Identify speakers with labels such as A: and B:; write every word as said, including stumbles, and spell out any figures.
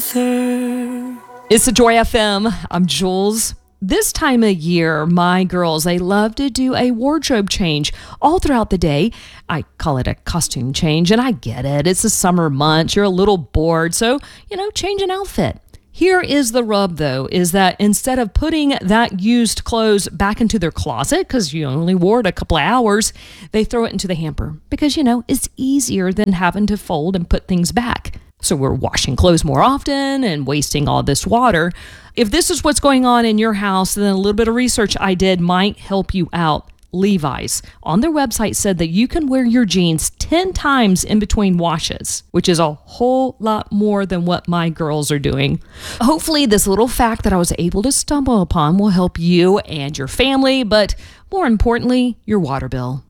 A: answer.
B: It's the Joy F M. I'm Jules. This time of year, my girls, they love to do a wardrobe change all throughout the day. I call it a costume change, and I get it. It's the summer months. You're a little bored, so, you know, change an outfit. Here is the rub, though, is that instead of putting that used clothes back into their closet, because you only wore it a couple of hours, they throw it into the hamper because, you know, it's easier than having to fold and put things back. So we're washing clothes more often and wasting all this water. If this is what's going on in your house, then a little bit of research I did might help you out. Levi's on their website said that you can wear your jeans ten times in between washes, which is a whole lot more than what my girls are doing. Hopefully this little fact that I was able to stumble upon will help you and your family, but more importantly, your water bill.